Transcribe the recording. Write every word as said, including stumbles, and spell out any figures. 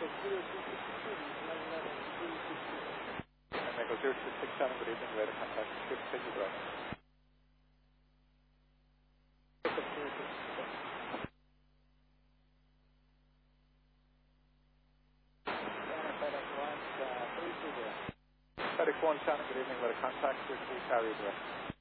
Echo zero two six seven, good evening, radar contact, six six zero. FedEx one, Shannon, good evening, radar contact, six three, carrier direct.